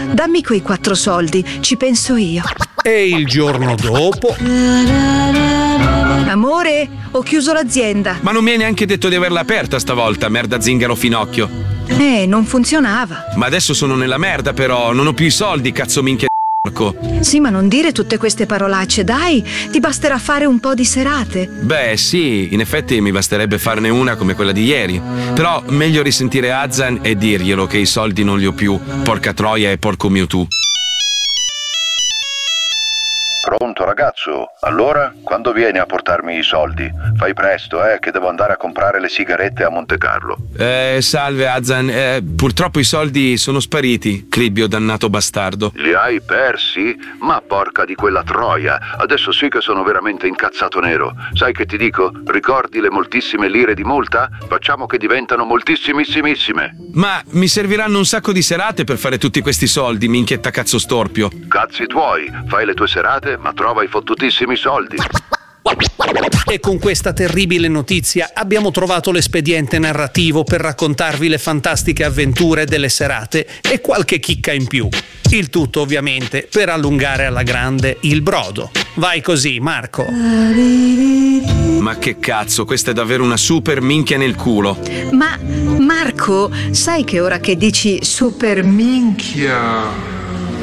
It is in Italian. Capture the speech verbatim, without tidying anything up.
Dammi quei quattro soldi, ci penso io. E il giorno dopo... Amore, ho chiuso l'azienda. Ma non mi hai neanche detto di averla aperta stavolta, merda zingaro finocchio. Eh, non funzionava. Ma adesso sono nella merda però, non ho più i soldi, cazzo minchia di porco. Sì, ma non dire tutte queste parolacce, dai, ti basterà fare un po' di serate. Beh, sì, in effetti mi basterebbe farne una come quella di ieri. Però meglio risentire Azan e dirglielo che i soldi non li ho più, porca troia e porco Mewtwo. Pronto ragazzo? Allora, quando vieni a portarmi i soldi? Fai presto, eh, che devo andare a comprare le sigarette a Montecarlo. Eh, salve Azan, eh, purtroppo i soldi sono spariti, Cribbio dannato bastardo. Li hai persi? Ma porca di quella troia, adesso sì che sono veramente incazzato nero. Sai che ti dico? Ricordi le moltissime lire di multa? Facciamo che diventano moltissimissimissime. Ma mi serviranno un sacco di serate per fare tutti questi soldi, minchietta cazzo storpio. Cazzi tuoi, fai le tue serate, ma trova i fottutissimi soldi. E con questa terribile notizia abbiamo trovato l'espediente narrativo per raccontarvi le fantastiche avventure delle serate e qualche chicca in più. Il tutto ovviamente per allungare alla grande il brodo. Vai così, Marco. Ma che cazzo, questa è davvero una super minchia nel culo. Ma, Marco, sai che ora che dici super minchia...